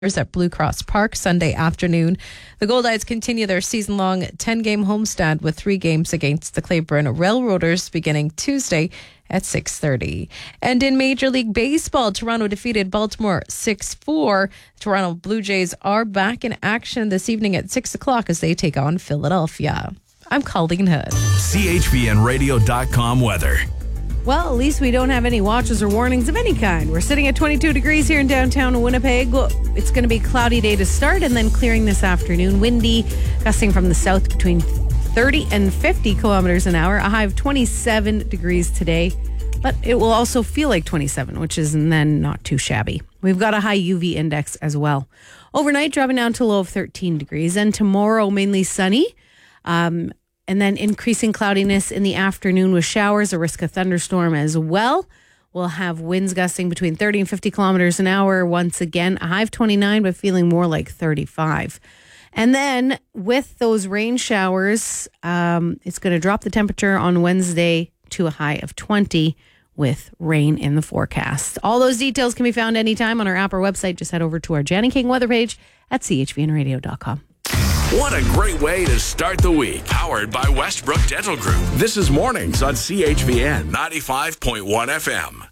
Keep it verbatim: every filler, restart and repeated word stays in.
at Blue Cross Park Sunday afternoon. The Goldeyes continue their season-long ten-game homestand with three games against the Claiborne Railroaders beginning Tuesday at six thirty. And in Major League Baseball, Toronto defeated Baltimore six four. Toronto Blue Jays are back in action this evening at six o'clock as they take on Philadelphia. I'm Colleen Hood. C H V N radio dot com weather. Well, at least we don't have any watches or warnings of any kind. We're sitting at twenty-two degrees here in downtown Winnipeg. It's going to be a cloudy day to start and then clearing this afternoon. Windy, gusting from the south between thirty and fifty kilometers an hour. A high of twenty-seven degrees today. But it will also feel like twenty-seven, which is then not too shabby. We've got a high U V index as well. Overnight, dropping down to a low of thirteen degrees. And tomorrow, mainly sunny. Um... And then increasing cloudiness in the afternoon with showers, a risk of thunderstorm as well. We'll have winds gusting between thirty and fifty kilometers an hour once again. A high of twenty-nine, but feeling more like thirty-five. And then with those rain showers, um, it's going to drop the temperature on Wednesday to a high of twenty with rain in the forecast. All those details can be found anytime on our app or website. Just head over to our Janny King weather page at C H V N radio dot com. What a great way to start the week. Powered by Westbrook Dental Group. This is Mornings on C H V N ninety-five point one F M.